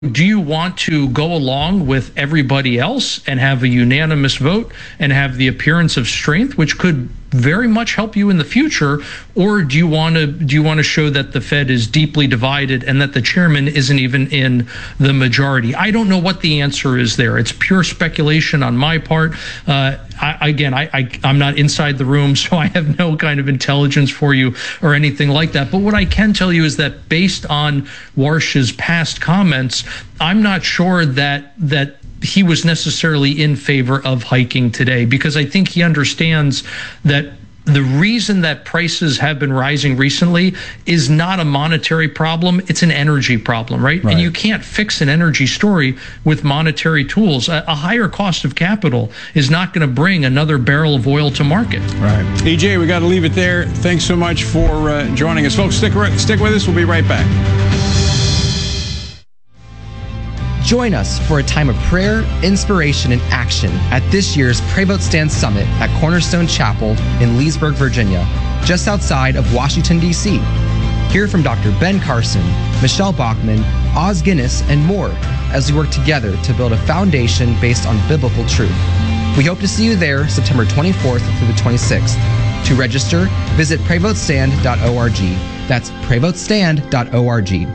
Do you want to go along with everybody else and have a unanimous vote and have the appearance of strength, which could very much help you in the future, or do you want to show that the Fed is deeply divided and that the chairman isn't even in the majority? I don't know what the answer is there. It's pure speculation on my part. I'm not inside the room, so I have no kind of intelligence for you or anything like that. But what I can tell you is that based on Warsh's past comments, I'm not sure that he was necessarily in favor of hiking today, because I think he understands that the reason that prices have been rising recently is not a monetary problem, it's an energy problem, right? And you can't fix an energy story with monetary tools. A higher cost of capital is not going to bring another barrel of oil to market. Right. EJ, we got to leave it there. Thanks so much for joining us. Folks, stick with us. We'll be right back. Join us for a time of prayer, inspiration, and action at this year's Pray Vote Stand Summit at Cornerstone Chapel in Leesburg, Virginia, just outside of Washington, D.C. Hear from Dr. Ben Carson, Michelle Bachman, Oz Guinness, and more as we work together to build a foundation based on biblical truth. We hope to see you there September 24th through the 26th. To register, visit prayvotestand.org. That's prayvotestand.org.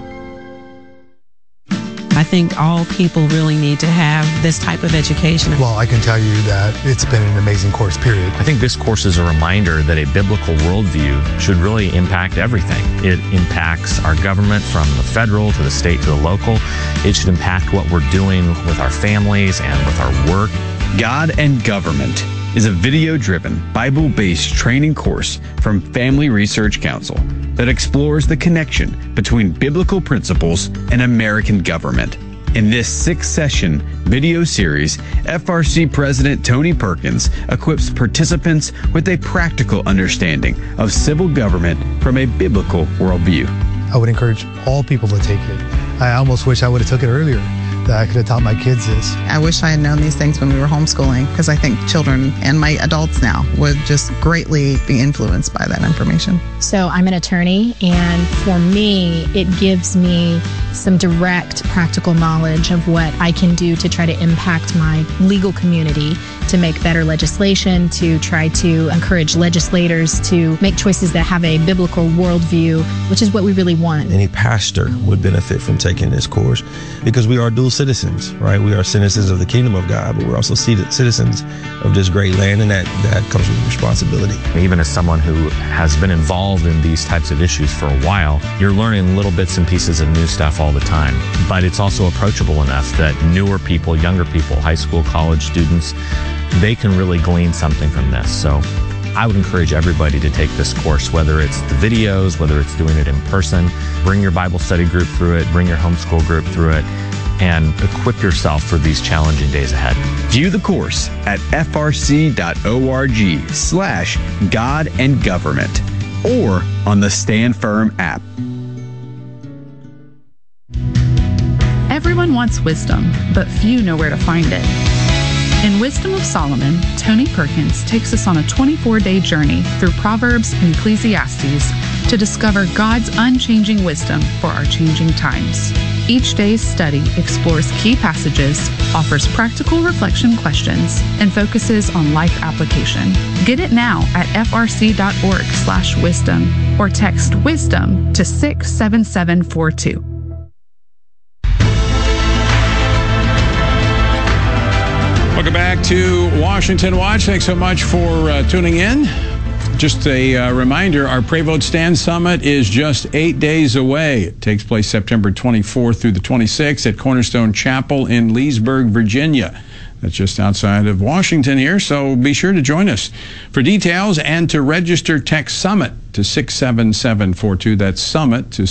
I think all people really need to have this type of education. Well, I can tell you that it's been an amazing course, period. I think this course is a reminder that a biblical worldview should really impact everything. It impacts our government from the federal to the state to the local. It should impact what we're doing with our families and with our work. God and Government is a video-driven, Bible-based training course from Family Research Council that explores the connection between biblical principles and American government. In this 6-session video series, FRC President Tony Perkins equips participants with a practical understanding of civil government from a biblical worldview. I would encourage all people to take it. I almost wish I would have took it earlier, that I could have taught my kids this. I wish I had known these things when we were homeschooling, because I think children and my adults now would just greatly be influenced by that information. So I'm an attorney, and for me, it gives me some direct practical knowledge of what I can do to try to impact my legal community, to make better legislation, to try to encourage legislators to make choices that have a biblical worldview, which is what we really want. Any pastor would benefit from taking this course, because we are dual citizens, right? We are citizens of the kingdom of God, but we're also citizens of this great land, and that comes with responsibility. Even as someone who has been involved in these types of issues for a while, you're learning little bits and pieces of new stuff all the time. But it's also approachable enough that newer people, younger people, high school, college students, they can really glean something from this. So I would encourage everybody to take this course, whether it's the videos, whether it's doing it in person. Bring your Bible study group through it, bring your homeschool group through it, and equip yourself for these challenging days ahead. View the course at frc.org/God and Government or on the Stand Firm app. Everyone wants wisdom, but few know where to find it. In Wisdom of Solomon, Tony Perkins takes us on a 24-day journey through Proverbs and Ecclesiastes to discover God's unchanging wisdom for our changing times. Each day's study explores key passages, offers practical reflection questions, and focuses on life application. Get it now at frc.org/wisdom or text WISDOM to 67742. Welcome back to Washington Watch. Thanks so much for tuning in. Just a reminder, our Pray Vote Stand Summit is just 8 days away. It takes place September 24th through the 26th at Cornerstone Chapel in Leesburg, Virginia. That's just outside of Washington here, so be sure to join us. For details and to register, text SUMMIT to 67742. That's SUMMIT to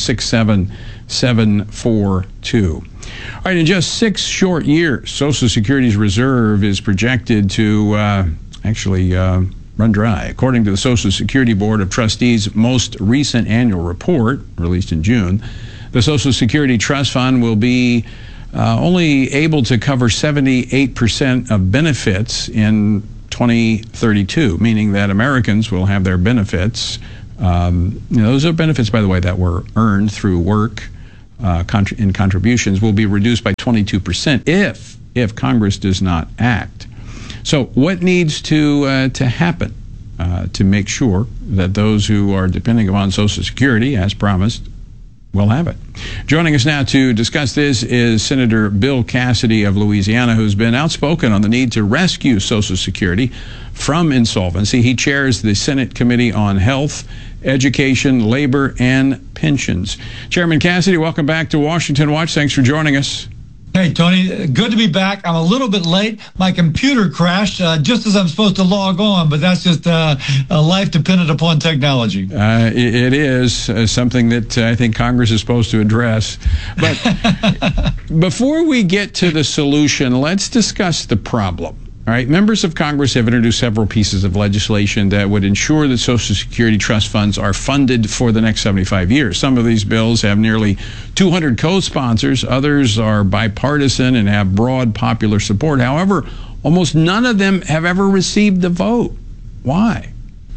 67742. All right, in just 6 short years, Social Security's reserve is projected to run dry. According to the Social Security Board of Trustees' most recent annual report, released in June, the Social Security Trust Fund will be only able to cover 78% of benefits in 2032, meaning that Americans will have their benefits. Those are benefits, by the way, that were earned through work in contributions will be reduced by 22% if Congress does not act. So what needs to happen to make sure that those who are depending upon Social Security, as promised, will have it? Joining us now to discuss this is Senator Bill Cassidy of Louisiana, who's been outspoken on the need to rescue Social Security from insolvency. He chairs the Senate Committee on Health, Education, Labor, and Pensions. Chairman Cassidy, welcome back to Washington Watch. Thanks for joining us. Hey, Tony, good to be back. I'm a little bit late. My computer crashed just as I'm supposed to log on, but that's just life dependent upon technology. It is something that I think Congress is supposed to address. But before we get to the solution, let's discuss the problem. All right, members of Congress have introduced several pieces of legislation that would ensure that Social Security trust funds are funded for the next 75 years. Some of these bills have nearly 200 co-sponsors. Others are bipartisan and have broad popular support. However, almost none of them have ever received a vote. Why?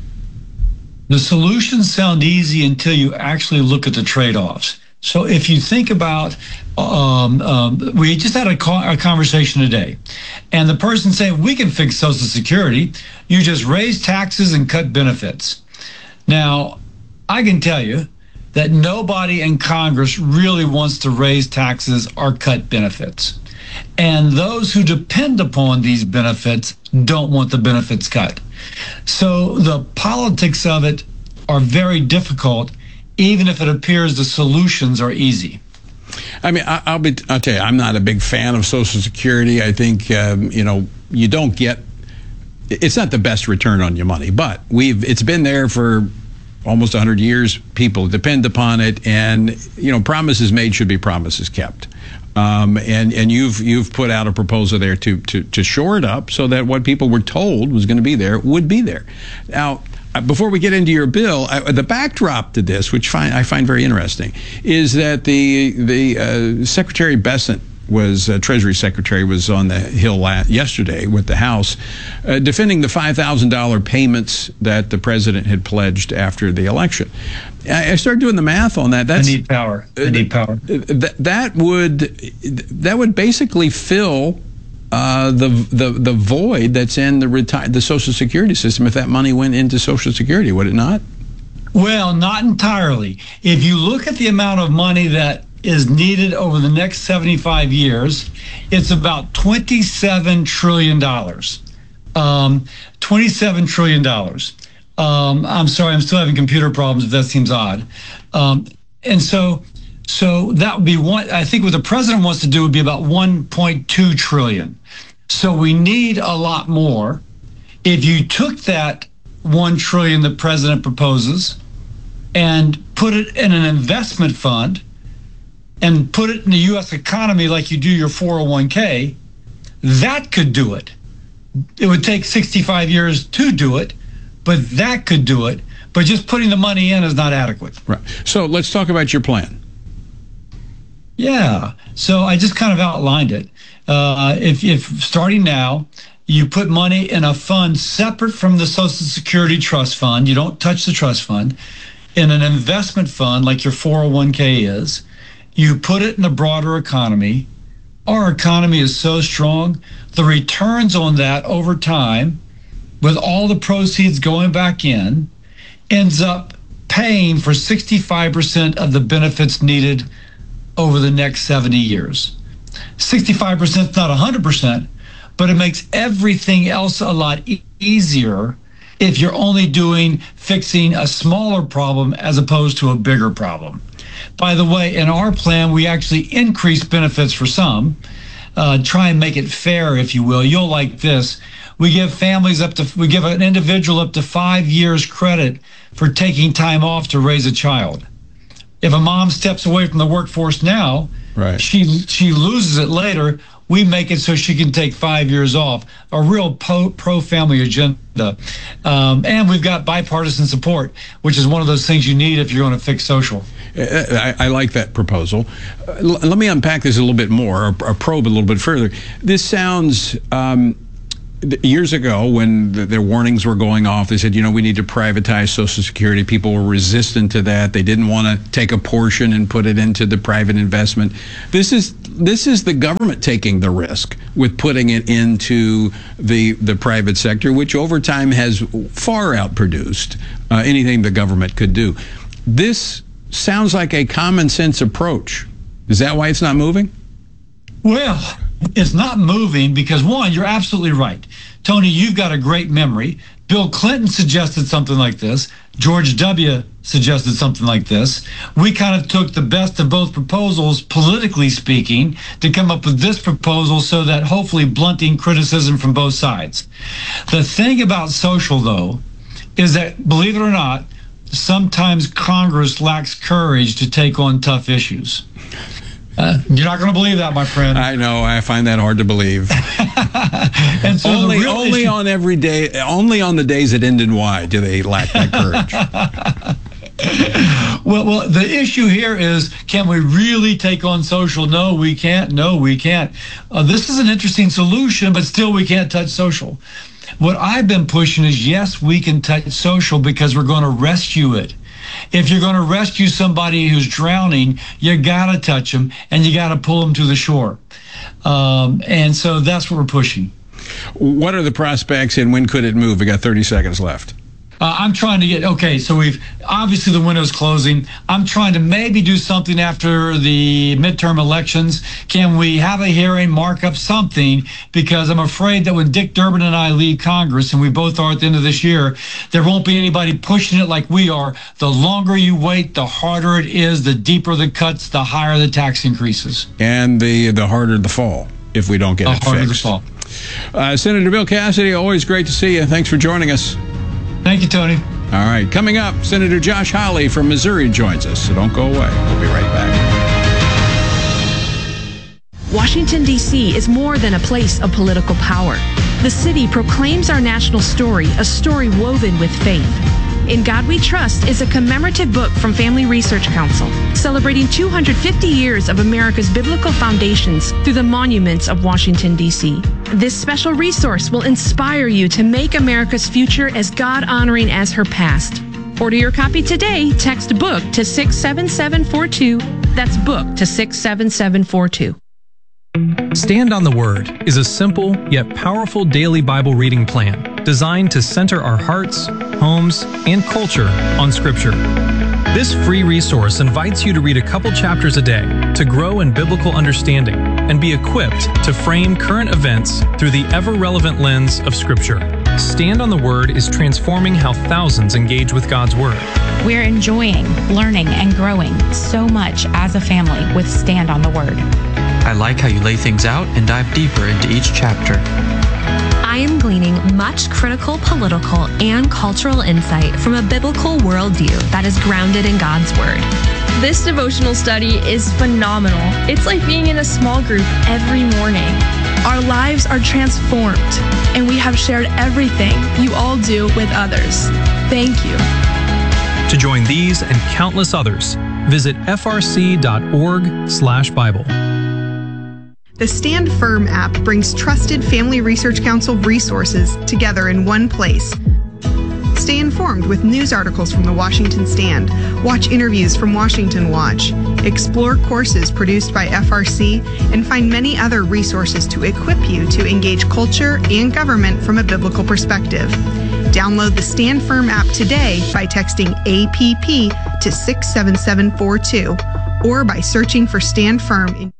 The solutions sound easy until you actually look at the trade-offs. So if you think about, we just had a conversation today, and the person saying, we can fix Social Security, you just raise taxes and cut benefits. Now, I can tell you that nobody in Congress really wants to raise taxes or cut benefits. And those who depend upon these benefits don't want the benefits cut. So the politics of it are very difficult, even if it appears the solutions are easy. I mean, I'll tell you, I'm not a big fan of Social Security. I think, you don't get, it's not the best return on your money, but it's been there for almost 100 years. People depend upon it, and, promises made should be promises kept. And you've put out a proposal there to shore it up so that what people were told was going to be there would be there. Now, before we get into your bill, the backdrop to this, which I find very interesting, is that the Secretary Bessent Treasury Secretary was on the Hill yesterday with the House defending the $5,000 payments that the president had pledged after the election. I started doing the math on that. I need power. That would basically fill the void that's in the Social Security system if that money went into Social Security, would it not? Well, not entirely. If you look at the amount of money that is needed over the next 75 years, it's about $27 trillion. $27 trillion. I'm sorry, I'm still having computer problems, if that seems odd. And so that would be one. I think what the president wants to do would be about 1.2 trillion. So we need a lot more. If you took that 1 trillion the president proposes and put it in an investment fund and put it in the U.S. economy like you do your 401k, that could do it. It would take 65 years to do it, but that could do it. But just putting the money in is not adequate. Right. So let's talk about your plan. Yeah. So I just kind of outlined it. If starting now, you put money in a fund separate from the Social Security Trust Fund, you don't touch the trust fund, in an investment fund like your 401k is, you put it in the broader economy. Our economy is so strong, the returns on that over time, with all the proceeds going back in, ends up paying for 65% of the benefits needed over the next 70 years. 65% is not 100%, but it makes everything else a lot easier if you're only fixing a smaller problem as opposed to a bigger problem. By the way, in our plan, we actually increase benefits for some, try and make it fair, if you will. You'll like this. We give an individual up to 5 years credit for taking time off to raise a child. If a mom steps away from the workforce now, right, she loses it later. We make it so she can take 5 years off. A real pro-family agenda. And we've got bipartisan support, which is one of those things you need if you're going to fix social. I like that proposal. Let me unpack this a little bit more, or probe a little bit further. This sounds years ago, when their warnings were going off, they said, we need to privatize Social Security. People were resistant to that. They didn't want to take a portion and put it into the private investment. This is the government taking the risk with putting it into the private sector, which over time has far outproduced anything the government could do. This sounds like a common sense approach. Is that why it's not moving? Well, it's not moving because, one, you're absolutely right. Tony, you've got a great memory. Bill Clinton suggested something like this. George W. suggested something like this. We kind of took the best of both proposals, politically speaking, to come up with this proposal so that hopefully blunting criticism from both sides. The thing about social, though, is that, believe it or not, sometimes Congress lacks courage to take on tough issues. You're not going to believe that, my friend. I know. I find that hard to believe. And so only on the days that end in Y do they lack that courage. Well, the issue here is, can we really take on social? No, we can't. No, we can't. This is an interesting solution, but still we can't touch social. What I've been pushing is, yes, we can touch social because we're going to rescue it. If you're going to rescue somebody who's drowning, you got to touch them and you got to pull them to the shore. And so that's what we're pushing. What are the prospects and when could it move? We got 30 seconds left. I'm trying to get, so we've, obviously the window's closing. I'm trying to maybe do something after the midterm elections. Can we have a hearing, mark up something? Because I'm afraid that when Dick Durbin and I leave Congress, and we both are at the end of this year, there won't be anybody pushing it like we are. The longer you wait, the harder it is, the deeper the cuts, the higher the tax increases. And the harder the fall if we don't get it fixed. The harder the fall. Senator Bill Cassidy, always great to see you. Thanks for joining us. Thank you, Tony. All right, coming up, Senator Josh Hawley from Missouri joins us, so don't go away. We'll be right back. Washington, D.C. is more than a place of political power. The city proclaims our national story, a story woven with faith. In God We Trust is a commemorative book from Family Research Council, celebrating 250 years of America's biblical foundations through the monuments of Washington, D.C. This special resource will inspire you to make America's future as God-honoring as her past. Order your copy today. Text BOOK to 67742. That's BOOK to 67742. Stand on the Word is a simple yet powerful daily Bible reading plan designed to center our hearts, homes, and culture on Scripture. This free resource invites you to read a couple chapters a day to grow in biblical understanding and be equipped to frame current events through the ever-relevant lens of Scripture. Stand on the Word is transforming how thousands engage with God's Word. We're enjoying, learning, and growing so much as a family with Stand on the Word. I like how you lay things out and dive deeper into each chapter. I am gleaning much critical political and cultural insight from a biblical worldview that is grounded in God's Word. This devotional study is phenomenal. It's like being in a small group every morning. Our lives are transformed, and we have shared everything you all do with others. Thank you. To join these and countless others, visit frc.org/Bible. The Stand Firm app brings trusted Family Research Council resources together in one place. Stay informed with news articles from the Washington Stand, watch interviews from Washington Watch, explore courses produced by FRC, and find many other resources to equip you to engage culture and government from a biblical perspective. Download the Stand Firm app today by texting APP to 67742 or by searching for Stand Firm.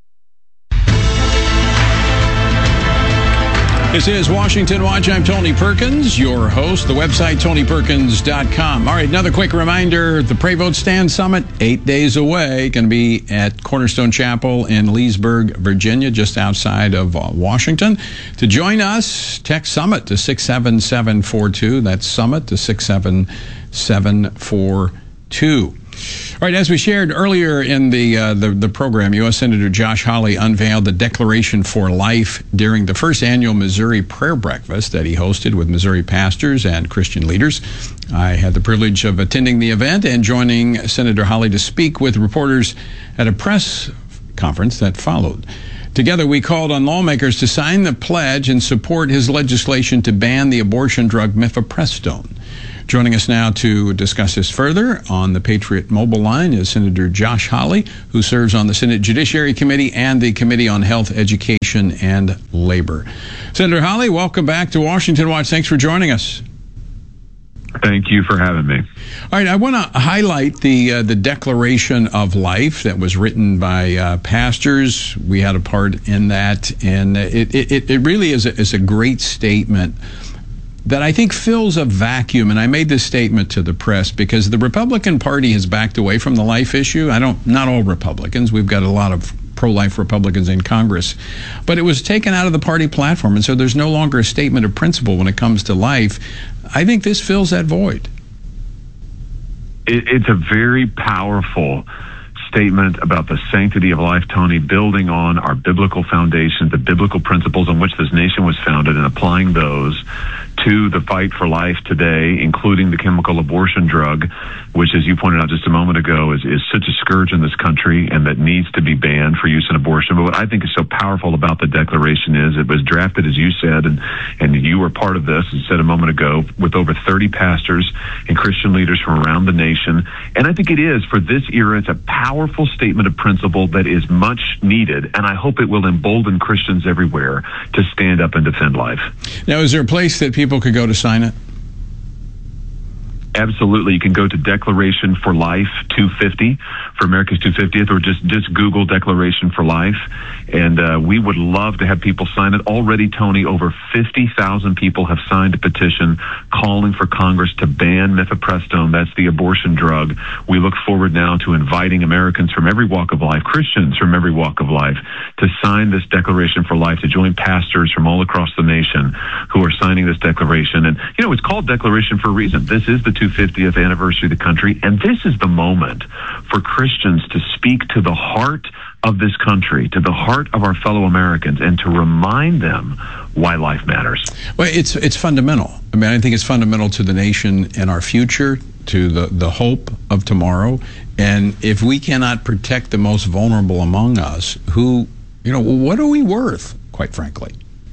This is Washington Watch. I'm Tony Perkins, your host. The website, TonyPerkins.com. All right, another quick reminder. The Pray Vote Stand Summit, 8 days away. Going to be at Cornerstone Chapel in Leesburg, Virginia, just outside of Washington. To join us, text SUMMIT to 67742. That's SUMMIT to 67742. All right, as we shared earlier in the program, U.S. Senator Josh Hawley unveiled the Declaration for Life during the first annual Missouri Prayer Breakfast that he hosted with Missouri pastors and Christian leaders. I had the privilege of attending the event and joining Senator Hawley to speak with reporters at a press conference that followed. Together, we called on lawmakers to sign the pledge and support his legislation to ban the abortion drug mifepristone. Joining us now to discuss this further on the Patriot Mobile Line is Senator Josh Hawley, who serves on the Senate Judiciary Committee and the Committee on Health, Education, and Labor. Senator Hawley, welcome back to Washington Watch. Thanks for joining us. Thank you for having me. All right, I want to highlight the Declaration of Life that was written by pastors. We had a part in that, and it really is a great statement that I think fills a vacuum. And I made this statement to the press because the Republican Party has backed away from the life issue. Not all Republicans. We've got a lot of pro-life Republicans in Congress, but it was taken out of the party platform, and so there's no longer a statement of principle when it comes to life. I think this fills that void. It's a very powerful statement about the sanctity of life, Tony, building on our biblical foundation, the biblical principles on which this nation was founded, and applying those to the fight for life today, including the chemical abortion drug, which, as you pointed out just a moment ago, is such a scourge in this country and that needs to be banned for use in abortion. But what I think is so powerful about the Declaration is it was drafted, as you said, and you were part of this, as you said a moment ago, with over 30 pastors and Christian leaders from around the nation. And I think it is, for this era, it's a powerful statement of principle that is much needed, and I hope it will embolden Christians everywhere to stand up and defend life. Now, is there a place that people could go to sign it? Absolutely. You can go to Declaration for Life 250 for America's 250th, or just Google Declaration for Life. And we would love to have people sign it. Already, Tony, over 50,000 people have signed a petition calling for Congress to ban mifepristone. That's the abortion drug. We look forward now to inviting Americans from every walk of life, Christians from every walk of life, to sign this Declaration for Life, to join pastors from all across the nation who are signing this declaration. And, you know, it's called Declaration for a reason. This is the 250th anniversary of the country, and this is the moment for Christians to speak to the heart of this country, to the heart of our fellow Americans, and to remind them why life matters. Well, it's fundamental. I mean, I think it's fundamental to the nation and our future, to the hope of tomorrow. And if we cannot protect the most vulnerable among us, what are we worth, quite frankly?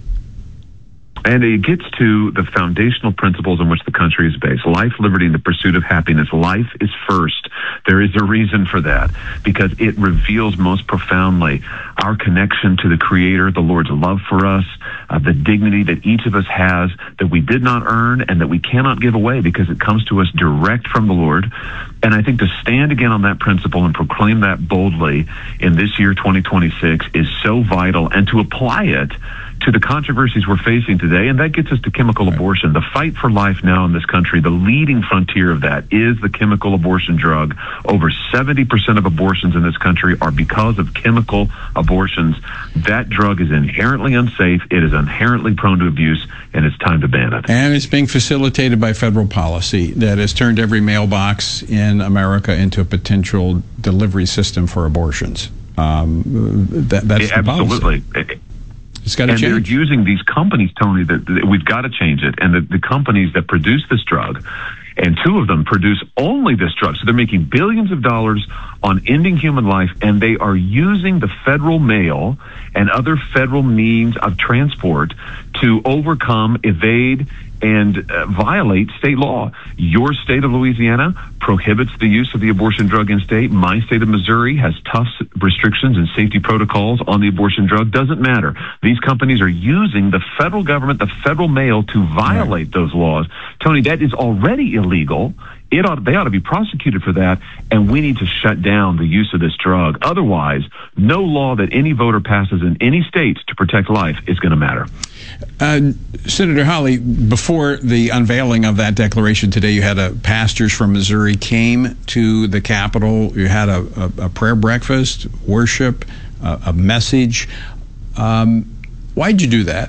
And it gets to the foundational principles on which the country is based. Life, liberty, and the pursuit of happiness. Life is first. There is a reason for that, because it reveals most profoundly our connection to the Creator, the Lord's love for us, the dignity that each of us has that we did not earn and that we cannot give away because it comes to us direct from the Lord. And I think to stand again on that principle and proclaim that boldly in this year, 2026, is so vital, and to apply it to the controversies we're facing today, and that gets us to chemical abortion. The fight for life now in this country, the leading frontier of that is the chemical abortion drug. Over 70% of abortions in this country are because of chemical abortions. That drug is inherently unsafe, it is inherently prone to abuse, and it's time to ban it. And it's being facilitated by federal policy that has turned every mailbox in America into a potential delivery system for abortions. That's the absolutely. Policy. It's got to change. They're using these companies, Tony, that we've got to change it. And the companies that produce this drug, and two of them produce only this drug. So they're making billions of dollars on ending human life, and they are using the federal mail and other federal means of transport to overcome, evade, and violate state law. Your state of Louisiana prohibits the use of the abortion drug in state. My state of Missouri has tough restrictions and safety protocols on the abortion drug. Doesn't matter. These companies are using the federal government, the federal mail, to violate those laws. Tony, that is already illegal. They ought to be prosecuted for that, and we need to shut down the use of this drug. Otherwise, no law that any voter passes in any state to protect life is going to matter. Senator Hawley, before the unveiling of that declaration today, you had pastors from Missouri came to the Capitol. You had a prayer breakfast, worship, a message. Why'd you do that?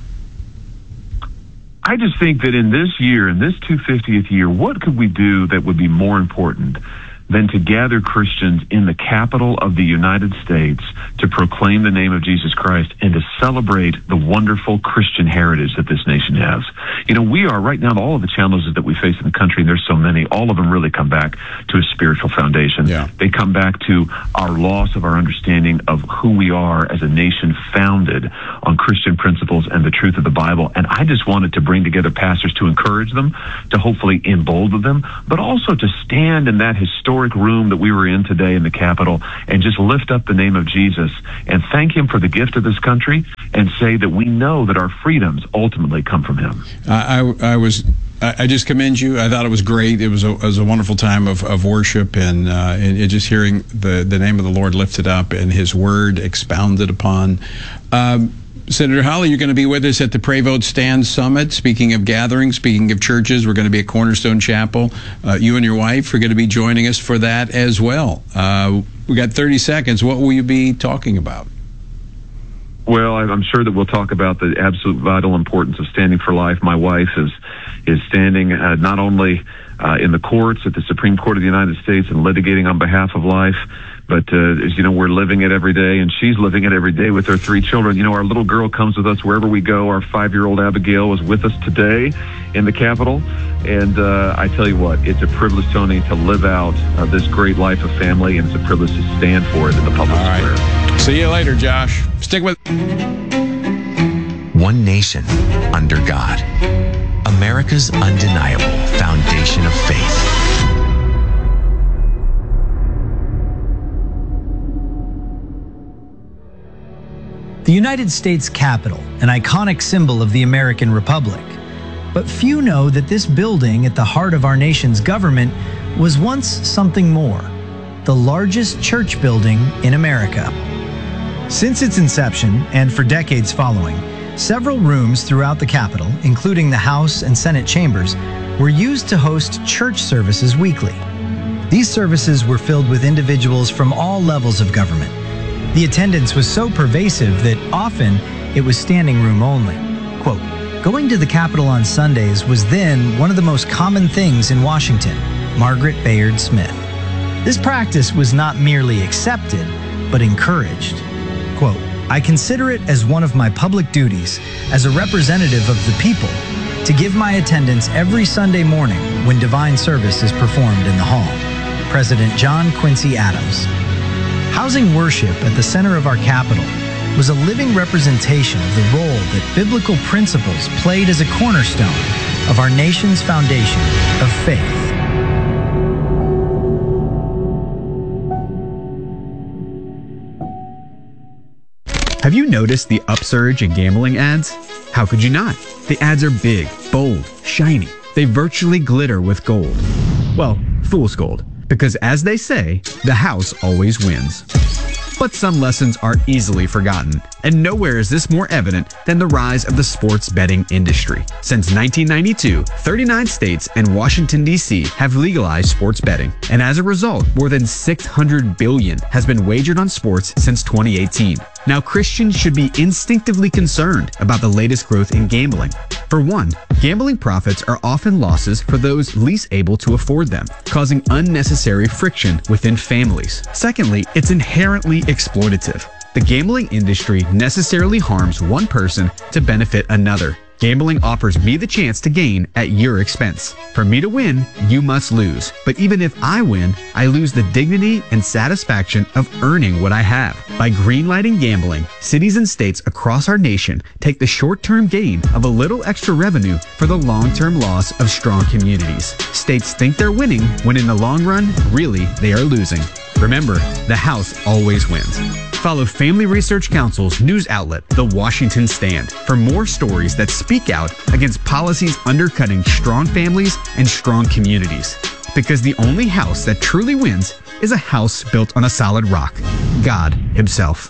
I just think that in this year, in this 250th year, what could we do that would be more important than to gather Christians in the capital of the United States to proclaim the name of Jesus Christ and to celebrate the wonderful Christian heritage that this nation has. You know, we are right now, all of the challenges that we face in the country, and there's so many, all of them really come back to a spiritual foundation. Yeah. They come back to our loss of our understanding of who we are as a nation founded on Christian principles and the truth of the Bible. And I just wanted to bring together pastors to encourage them, to hopefully embolden them, but also to stand in that historic room that we were in today in the Capitol and just lift up the name of Jesus and thank him for the gift of this country and say that we know that our freedoms ultimately come from him. I just commend you. I thought it was great. It was a wonderful time of worship and just hearing the name of the Lord lifted up and his word expounded upon. Senator Hawley, you're going to be with us at the Pray Vote Stand Summit. Speaking of gatherings, speaking of churches, we're going to be at Cornerstone Chapel. You and your wife are going to be joining us for that as well. We got 30 seconds. What will you be talking about? Well, I'm sure that we'll talk about the absolute vital importance of standing for life. My wife is standing not only in the courts at the Supreme Court of the United States and litigating on behalf of life, but as you know, we're living it every day, and she's living it every day with her 3 children. You know, our little girl comes with us wherever we go. Our 5-year-old Abigail is with us today in the Capitol, and I tell you what, it's a privilege, Tony, to live out this great life of family, and it's a privilege to stand for it in the public square. See you later, Josh. Stick with One nation under God. America's undeniable foundation of faith. The United States Capitol, an iconic symbol of the American Republic. But few know that this building at the heart of our nation's government was once something more, the largest church building in America. Since its inception, and for decades following, several rooms throughout the Capitol, including the House and Senate chambers, were used to host church services weekly. These services were filled with individuals from all levels of government. The attendance was so pervasive that often it was standing room only. Quote, going to the Capitol on Sundays was then one of the most common things in Washington, Margaret Bayard Smith. This practice was not merely accepted, but encouraged. Quote, I consider it as one of my public duties as a representative of the people to give my attendance every Sunday morning when divine service is performed in the hall. President John Quincy Adams. Housing worship at the center of our Capitol was a living representation of the role that biblical principles played as a cornerstone of our nation's foundation of faith. Have you noticed the upsurge in gambling ads? How could you not? The ads are big, bold, shiny. They virtually glitter with gold. Well, fool's gold. Because as they say, the house always wins. But some lessons are easily forgotten, and nowhere is this more evident than the rise of the sports betting industry. Since 1992, 39 states and Washington, D.C. have legalized sports betting, and as a result, more than $600 billion has been wagered on sports since 2018. Now, Christians should be instinctively concerned about the latest growth in gambling. For one, gambling profits are often losses for those least able to afford them, causing unnecessary friction within families. Secondly, it's inherently exploitative. The gambling industry necessarily harms one person to benefit another. Gambling offers me the chance to gain at your expense. For me to win, you must lose. But even if I win, I lose the dignity and satisfaction of earning what I have. By greenlighting gambling, cities and states across our nation take the short-term gain of a little extra revenue for the long-term loss of strong communities. States think they're winning when in the long run, really, they are losing. Remember, the house always wins. Follow Family Research Council's news outlet, The Washington Stand, for more stories that speak out against policies undercutting strong families and strong communities. Because the only house that truly wins is a house built on a solid rock, God Himself.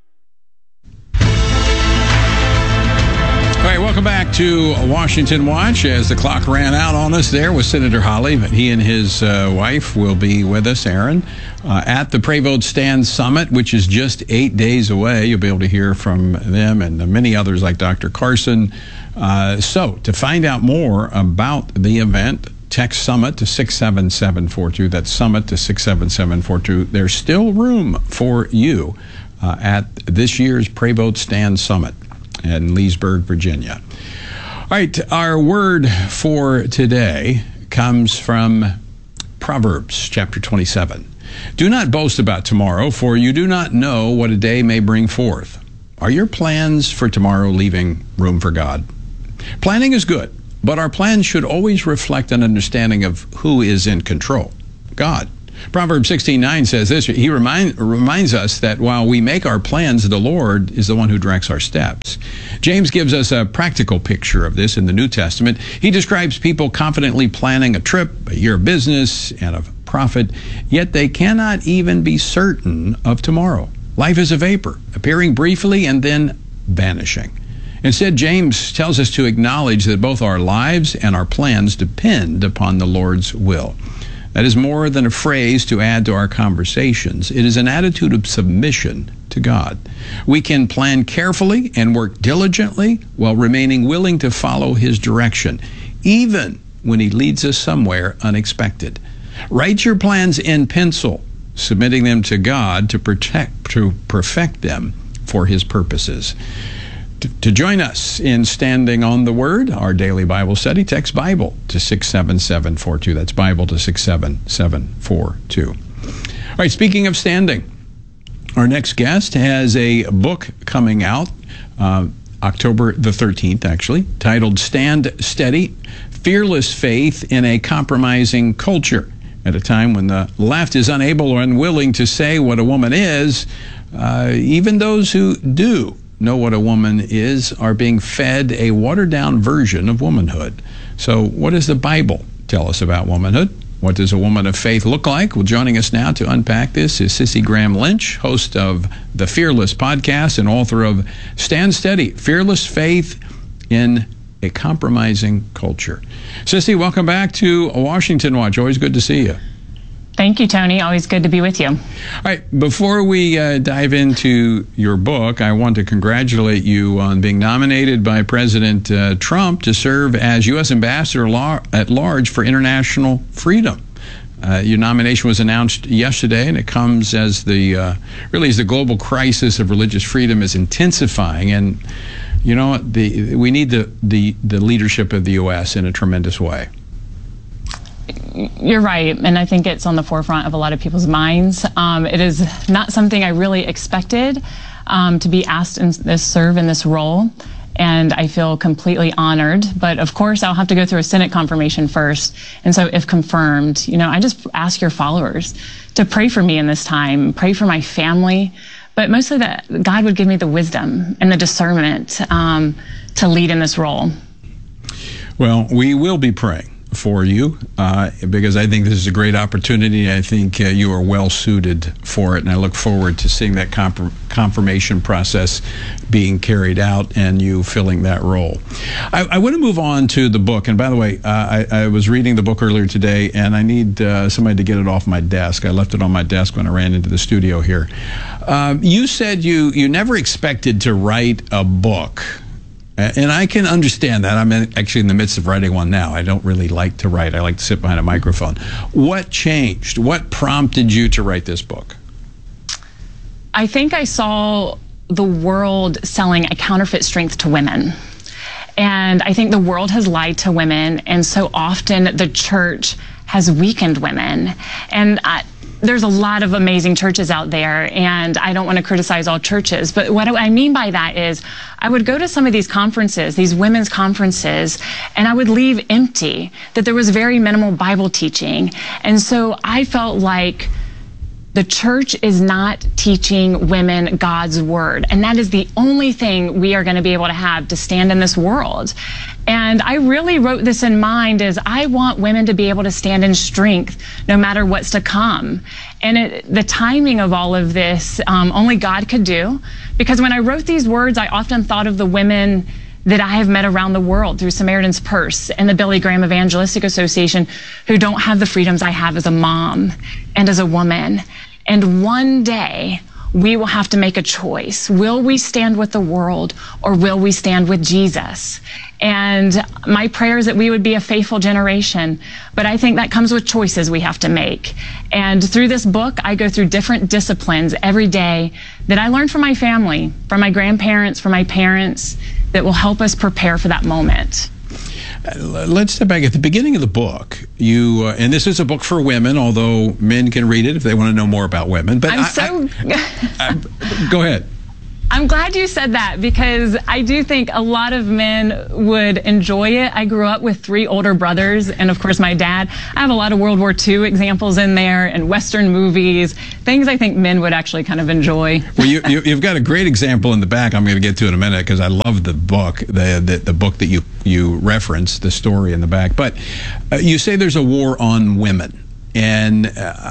All right, welcome back to Washington Watch. As the clock ran out on us there with Senator Hawley, he and his wife will be with us, Aaron, at the Pray Vote Stand Summit, which is just 8 days away. You'll be able to hear from them and many others like Dr. Carson. So to find out more about the event, Text SUMMIT to 67742. That's SUMMIT to 67742. There's still room for you at this year's Pray Vote Stand Summit in Leesburg, Virginia. All right, our word for today comes from Proverbs chapter 27. Do not boast about tomorrow, for you do not know what a day may bring forth. Are your plans for tomorrow leaving room for God? Planning is good, but our plans should always reflect an understanding of who is in control, God. Proverbs 16:9 says this. He reminds us that while we make our plans, the Lord is the one who directs our steps. James gives us a practical picture of this in the New Testament. He describes people confidently planning a trip, a year of business, and of profit, yet they cannot even be certain of tomorrow. Life is a vapor, appearing briefly and then vanishing. Instead, James tells us to acknowledge that both our lives and our plans depend upon the Lord's will. That is more than a phrase to add to our conversations. It is an attitude of submission to God. We can plan carefully and work diligently while remaining willing to follow His direction, even when He leads us somewhere unexpected. Write your plans in pencil, submitting them to God to perfect them for His purposes. To join us in Standing on the Word, our daily Bible study, text Bible to 67742. That's Bible to 67742. All right, speaking of standing, our next guest has a book coming out October the 13th, actually, titled Stand Steady, Fearless Faith in a Compromising Culture. At a time when the left is unable or unwilling to say what a woman is, even those who do know what a woman is are being fed a watered-down version of womanhood. So what does the Bible tell us about womanhood? What does a woman of faith look like? Well, joining us now to unpack this is Sissy Graham Lynch, host of the Fearless podcast and author of Stand Steady, Fearless Faith in a Compromising Culture. Sissy, welcome back to Washington Watch. Always good to see you. Thank you, Tony. Always good to be with you. All right. Before we dive into your book, I want to congratulate you on being nominated by President Trump to serve as U.S. Ambassador at Large for International Freedom. Your nomination was announced yesterday, and it comes as the global crisis of religious freedom is intensifying. And you know, we need the leadership of the U.S. in a tremendous way. You're right, and I think it's on the forefront of a lot of people's minds. It is not something I really expected to be asked to serve in this role, and I feel completely honored. But of course, I'll have to go through a Senate confirmation first, and so if confirmed, you know, I just ask your followers to pray for me in this time, pray for my family, but mostly that God would give me the wisdom and the discernment to lead in this role. Well, we will be praying for you because I think this is a great opportunity. I think you are well suited for it, and I look forward to seeing that confirmation process being carried out and you filling that role. I want to move on to the book, and by the way, I was reading the book earlier today, and I need somebody to get it off my desk. I left it on my desk when I ran into the studio here. You said you never expected to write a book. And I can understand that. I'm actually in the midst of writing one now. I don't really like to write. I like to sit behind a microphone. What changed? What prompted you to write this book? I think I saw the world selling a counterfeit strength to women. And I think the world has lied to women, and so often the church has weakened women. And there's a lot of amazing churches out there, and I don't want to criticize all churches, but what I mean by that is I would go to some of these conferences, these women's conferences, and I would leave empty, that there was very minimal Bible teaching. And so I felt like the church is not teaching women God's word, and that is the only thing we are going to be able to have to stand in this world. And I really wrote this in mind as I want women to be able to stand in strength no matter what's to come. And the timing of all of this, only God could do. Because when I wrote these words, I often thought of the women that I have met around the world through Samaritan's Purse and the Billy Graham Evangelistic Association who don't have the freedoms I have as a mom and as a woman. And one day, we will have to make a choice. Will we stand with the world, or will we stand with Jesus? And my prayer is that we would be a faithful generation, but I think that comes with choices we have to make. And through this book, I go through different disciplines every day that I learned from my family, from my grandparents, from my parents, that will help us prepare for that moment. Let's step back. At the beginning of the book, you, and this is a book for women, although men can read it if they want to know more about women. But go ahead. I'm glad you said that, because I do think a lot of men would enjoy it. I grew up with 3 older brothers, and of course my dad. I have a lot of World War II examples in there, and Western movies, things I think men would actually kind of enjoy. Well, you've got a great example in the back I'm going to get to in a minute, because I love the book, the book that you reference, the story in the back. But you say there's a war on women. And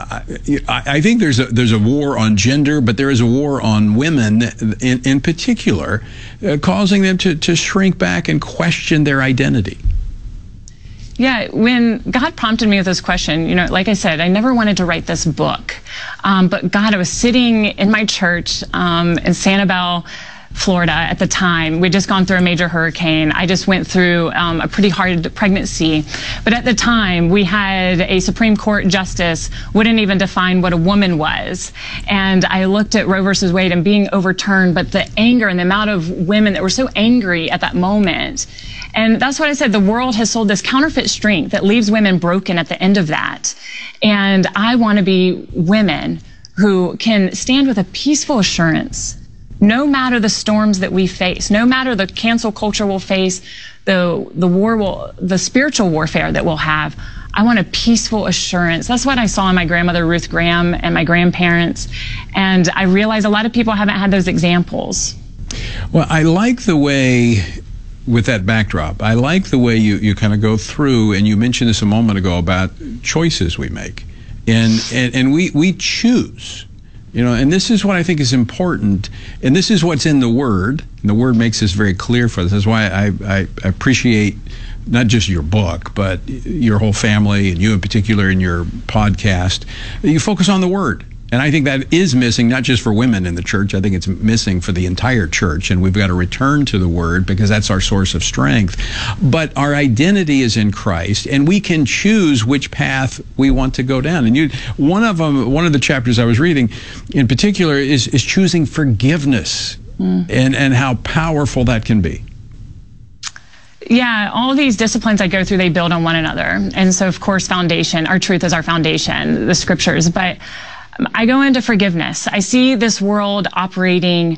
I think there's a war on gender, but there is a war on women in particular, causing them to shrink back and question their identity. Yeah, when God prompted me with this question, like I said, I never wanted to write this book. But God, I was sitting in my church in Sanibel, Florida at the time. We'd just gone through a major hurricane. I just went through a pretty hard pregnancy. But at the time, we had a Supreme Court justice wouldn't even define what a woman was. And I looked at Roe versus Wade and being overturned, but the anger and the amount of women that were so angry at that moment. And that's what I said. The world has sold this counterfeit strength that leaves women broken at the end of that. And I want to be women who can stand with a peaceful assurance, no matter the storms that we face, no matter the cancel culture we'll face, the spiritual warfare that we'll have. I want a peaceful assurance. That's what I saw in my grandmother, Ruth Graham, and my grandparents. And I realize a lot of people haven't had those examples. Well, I like the way, with that backdrop, I like the way you kind of go through, and you mentioned this a moment ago about choices we make. And we choose. And this is what I think is important, and this is what's in the Word, and the Word makes this very clear for us. That's why I appreciate not just your book, but your whole family, and you in particular in your podcast. You focus on the Word. And I think that is missing, not just for women in the church. I think it's missing for the entire church. And we've got to return to the Word, because that's our source of strength. But our identity is in Christ, and we can choose which path we want to go down. And one of the chapters I was reading in particular is choosing forgiveness, and how powerful that can be. Yeah, all these disciplines I go through, they build on one another. And so, of course, foundation, our truth is our foundation, the scriptures. But I go into forgiveness. I see this world operating,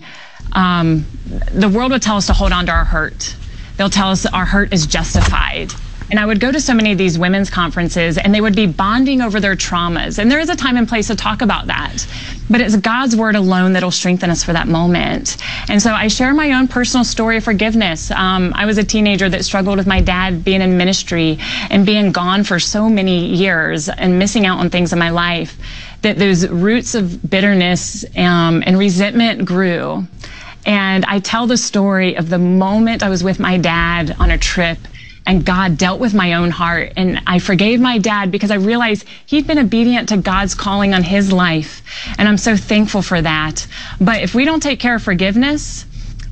the world would tell us to hold on to our hurt. They'll tell us our hurt is justified. And I would go to so many of these women's conferences, and they would be bonding over their traumas. And there is a time and place to talk about that. But it's God's word alone that'll strengthen us for that moment. And so I share my own personal story of forgiveness. I was a teenager that struggled with my dad being in ministry and being gone for so many years and missing out on things in my life, that those roots of bitterness and resentment grew. And I tell the story of the moment I was with my dad on a trip, and God dealt with my own heart. And I forgave my dad because I realized he'd been obedient to God's calling on his life. And I'm so thankful for that. But if we don't take care of forgiveness,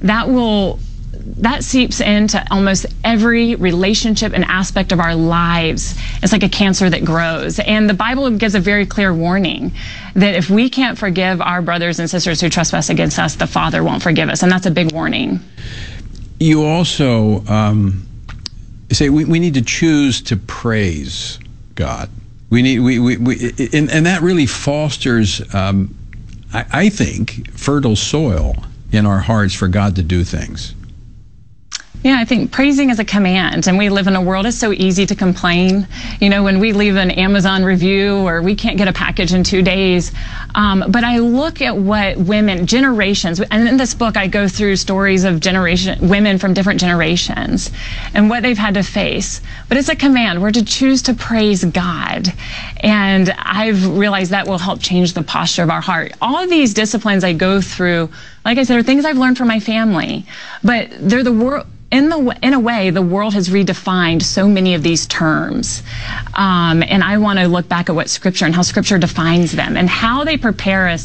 that seeps into almost every relationship and aspect of our lives. It's like a cancer that grows. And the Bible gives a very clear warning that if we can't forgive our brothers and sisters who trespass against us, the Father won't forgive us. And that's a big warning. You also say we need to choose to praise God. And that really fosters, I think, fertile soil in our hearts for God to do things. Yeah, I think praising is a command, and we live in a world, it's so easy to complain. When we leave an Amazon review or we can't get a package in 2 days. But I look at what generations, and in this book I go through stories of women from different generations and what they've had to face. But it's a command. We're to choose to praise God. And I've realized that will help change the posture of our heart. All of these disciplines I go through, like I said, are things I've learned from my family. But they're the world. In a way, the world has redefined so many of these terms. And I want to look back at what Scripture and how Scripture defines them and how they prepare us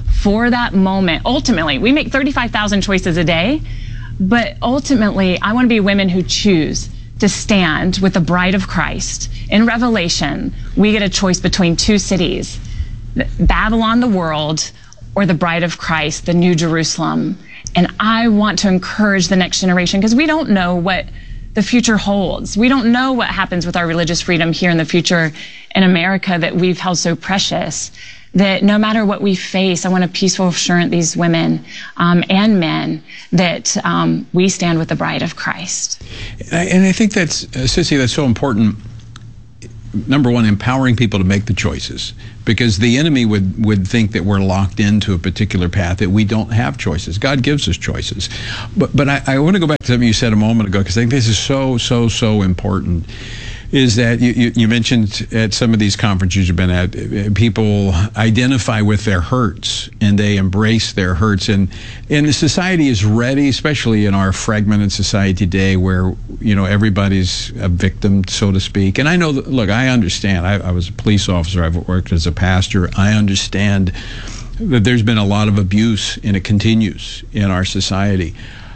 for that moment. Ultimately, we make 35,000 choices a day, but ultimately, I want to be women who choose to stand with the bride of Christ. In Revelation, we get a choice between two cities, Babylon, the world, or the bride of Christ, the New Jerusalem. And I want to encourage the next generation, because we don't know what the future holds. We don't know what happens with our religious freedom here in the future in America that we've held so precious, that no matter what we face, I want a peaceful assurance, these women and men, that we stand with the bride of Christ. And I think that's, Sissy, that's so important. Number one, empowering people to make the choices, because the enemy would think that we're locked into a particular path, that we don't have choices. God gives us choices. But I want to go back to something you said a moment ago, because I think this is so important, is that you mentioned at some of these conferences you've been at, people identify with their hurts and they embrace their hurts. And the society is ready, especially in our fragmented society today where, everybody's a victim, so to speak. And I know that, look, I understand. I was a police officer. I've worked as a pastor. I understand that there's been a lot of abuse, and it continues in our society.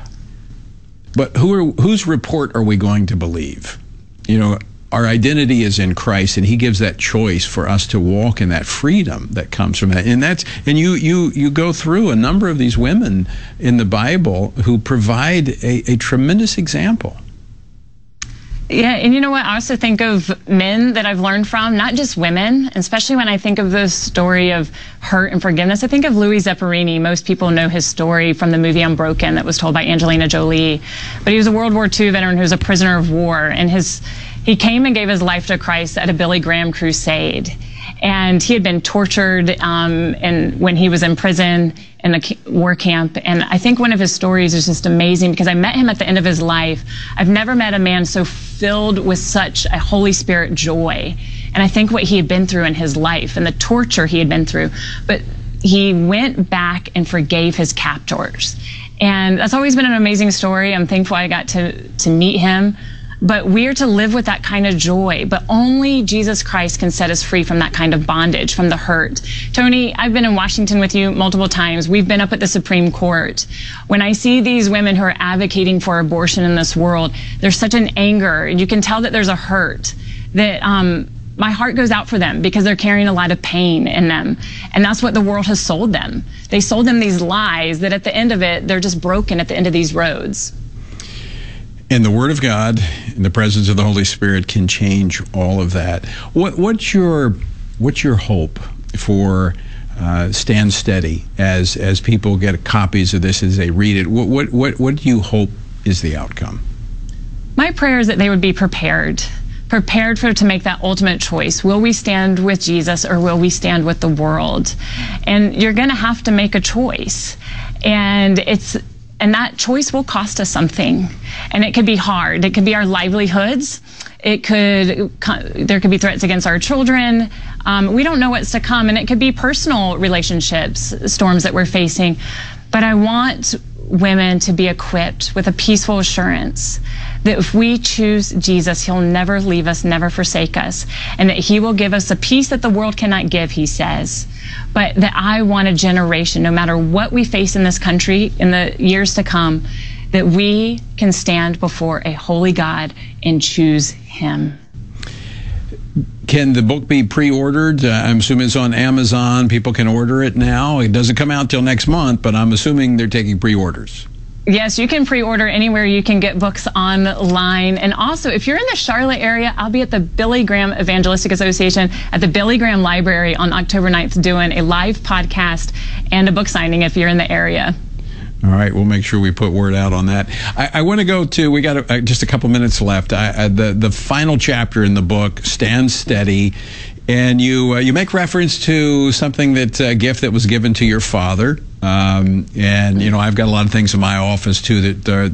But whose report are we going to believe? Our identity is in Christ, and He gives that choice for us to walk in that freedom that comes from that. And you go through a number of these women in the Bible who provide a tremendous example. Yeah, and you know what? I also think of men that I've learned from, not just women, especially when I think of the story of hurt and forgiveness. I think of Louis Zamperini. Most people know his story from the movie Unbroken that was told by Angelina Jolie. But he was a World War II veteran who was a prisoner of war, and he came and gave his life to Christ at a Billy Graham crusade. And he had been tortured and when he was in prison in a war camp. And I think one of his stories is just amazing, because I met him at the end of his life. I've never met a man so filled with such a Holy Spirit joy. And I think what he had been through in his life and the torture he had been through. But he went back and forgave his captors. And that's always been an amazing story. I'm thankful I got to meet him. But we're to live with that kind of joy. But only Jesus Christ can set us free from that kind of bondage, from the hurt. Tony, I've been in Washington with you multiple times. We've been up at the Supreme Court. When I see these women who are advocating for abortion in this world, there's such an anger. And you can tell that there's a hurt, that my heart goes out for them, because they're carrying a lot of pain in them. And that's what the world has sold them. They sold them these lies that at the end of it, they're just broken at the end of these roads. And the Word of God and the presence of the Holy Spirit can change all of that. What's your hope for Stand Steady as people get copies of this, as they read it? What do you hope is the outcome? My prayer is that they would be prepared to make that ultimate choice. Will we stand with Jesus, or will we stand with the world? And you're going to have to make a choice. And that choice will cost us something. And it could be hard. It could be our livelihoods. There could be threats against our children. We don't know what's to come. And it could be personal relationships, storms that we're facing. But I want women to be equipped with a peaceful assurance that if we choose Jesus, He'll never leave us, never forsake us, and that He will give us a peace that the world cannot give, He says. But that I want a generation, no matter what we face in this country in the years to come, that we can stand before a holy God and choose Him. Can the book be pre-ordered? I'm assuming it's on Amazon. People can order it now. It doesn't come out till next month, but I'm assuming they're taking pre-orders. Yes, you can pre-order anywhere you can get books online. And also, if you're in the Charlotte area, I'll be at the Billy Graham Evangelistic Association at the Billy Graham Library on October 9th doing a live podcast and a book signing if you're in the area. All right, we'll make sure we put word out on that. I want to go to, we got just a couple minutes left. The final chapter in the book, Stand Steady, and you make reference to something a gift that was given to your father. And I've got a lot of things in my office too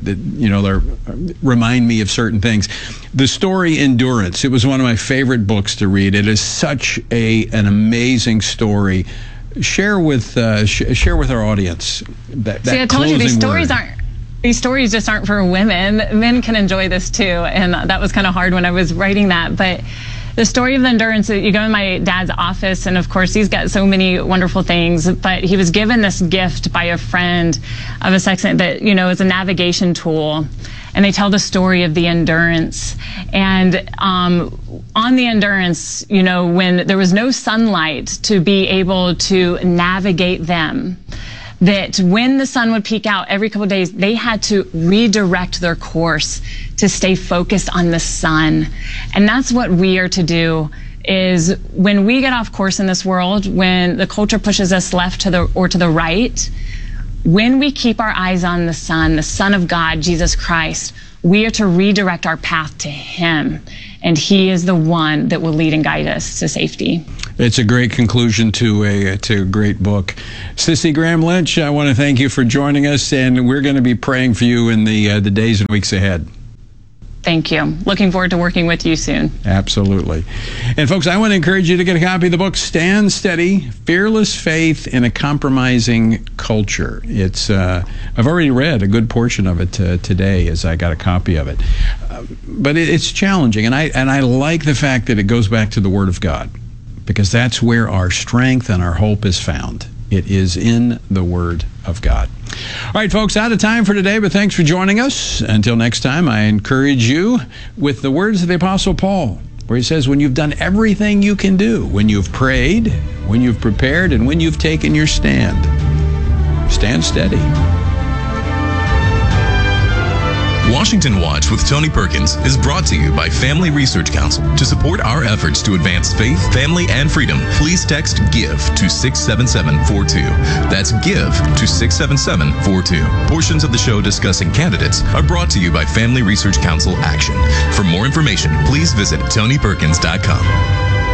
that remind me of certain things. The story Endurance. It was one of my favorite books to read. It is such an amazing story. Share with our audience that. See, I told you these stories word. These stories just aren't for women. Men can enjoy this too, and that was kind of hard when I was writing that. But The story of the endurance, you go in my dad's office, and of course he's got so many wonderful things, but he was given this gift by a friend of a section that, is a navigation tool. And they tell the story of the Endurance. And on the Endurance, when there was no sunlight to be able to navigate them, that when the sun would peak out every couple of days, they had to redirect their course to stay focused on the sun. And that's what we are to do, is when we get off course in this world, when the culture pushes us left to the right, when we keep our eyes on the Son of God, Jesus Christ, we are to redirect our path to Him. And He is the one that will lead and guide us to safety. It's a great conclusion to a great book. Sissy Graham Lynch, I want to thank you for joining us, and we're going to be praying for you in the days and weeks ahead. Thank you. Looking forward to working with you soon. Absolutely. And folks, I want to encourage you to get a copy of the book, Stand Steady, Fearless Faith in a Compromising Culture. It's I've already read a good portion of it today as I got a copy of it. But it's challenging, and I like the fact that it goes back to the Word of God, because that's where our strength and our hope is found. It is in the Word of God. All right, folks, out of time for today, but thanks for joining us. Until next time, I encourage you with the words of the Apostle Paul, where he says, when you've done everything you can do, when you've prayed, when you've prepared, and when you've taken your stand, stand steady. Washington Watch with Tony Perkins is brought to you by Family Research Council. To support our efforts to advance faith, family, and freedom, please text GIVE to 67742. That's GIVE to 67742. Portions of the show discussing candidates are brought to you by Family Research Council Action. For more information, please visit TonyPerkins.com.